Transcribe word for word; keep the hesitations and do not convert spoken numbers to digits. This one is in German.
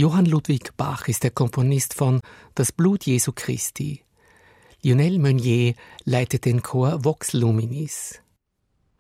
Johann Ludwig Bach ist der Komponist von Das Blut Jesu Christi. Lionel Meunier leitet den Chor Vox Luminis.